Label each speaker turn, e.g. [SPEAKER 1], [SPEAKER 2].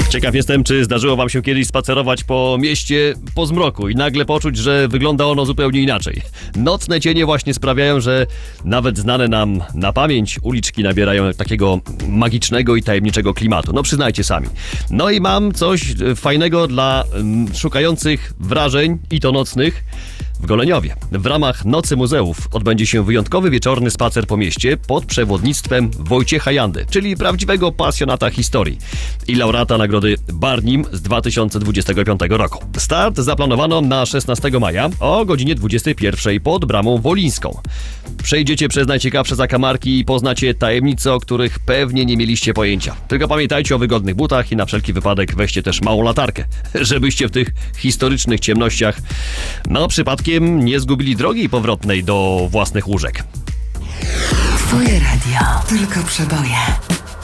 [SPEAKER 1] Ciekaw jestem, czy zdarzyło wam się kiedyś spacerować po mieście po zmroku i nagle poczuć, że wygląda ono zupełnie inaczej. Nocne cienie właśnie sprawiają, że nawet znane nam na pamięć uliczki nabierają takiego magicznego i tajemniczego klimatu. No przyznajcie sami. No i mam coś fajnego dla szukających wrażeń i to nocnych. W Goleniowie w ramach Nocy Muzeów odbędzie się wyjątkowy wieczorny spacer po mieście pod przewodnictwem Wojciecha Jandy, czyli prawdziwego pasjonata historii i laureata nagrody Barnim z 2025 roku. Start zaplanowano na 16 maja o godzinie 21 pod Bramą Wolińską. Przejdziecie przez najciekawsze zakamarki i poznacie tajemnice, o których pewnie nie mieliście pojęcia. Tylko pamiętajcie o wygodnych butach i na wszelki wypadek weźcie też małą latarkę, żebyście w tych historycznych ciemnościach przypadkiem nie zgubili drogi powrotnej do własnych łóżek.
[SPEAKER 2] Twoje radio, tylko przeboje.